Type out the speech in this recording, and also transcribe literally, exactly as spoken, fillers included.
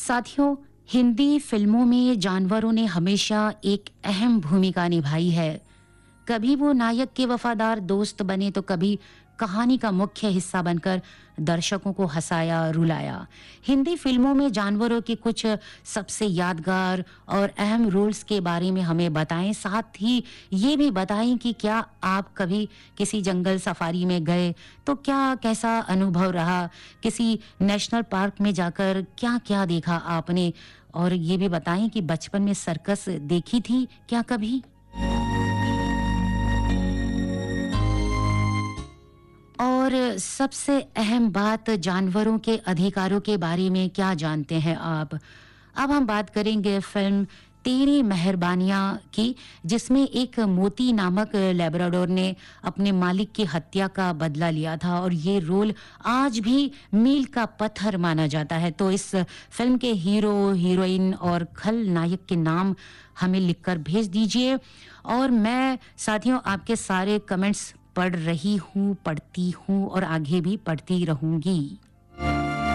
साथियों, हिंदी फिल्मों में जानवरों ने हमेशा एक अहम भूमिका निभाई है। कभी वो नायक के वफादार दोस्त बने तो कभी कहानी का मुख्य हिस्सा बनकर दर्शकों को हंसाया, रुलाया। हिंदी फिल्मों में जानवरों के कुछ सबसे यादगार और अहम रोल्स के बारे में हमें बताएं। साथ ही ये भी बताएं कि क्या आप कभी किसी जंगल सफारी में गए तो क्या कैसा अनुभव रहा? किसी नेशनल पार्क में जाकर क्या-क्या देखा आपने? और ये भी बताएं कि बचपन में सर्कस देखी थी क्या कभी? और सबसे अहम बात, जानवरों के अधिकारों के बारे में क्या जानते हैं आप? अब हम बात करेंगे फिल्म तेरी मेहरबानियाँ की, जिसमें एक मोती नामक लैब्राडोर ने अपने मालिक की हत्या का बदला लिया था और ये रोल आज भी मील का पत्थर माना जाता है। तो इस फिल्म के हीरो, हीरोइन और खलनायक के नाम हमें लिखकर भेज दीजिए और मैं साथियों आपके सारे कमेंट्स पढ़ रही हूँ, पढ़ती हूँ और आगे भी पढ़ती रहूँगी।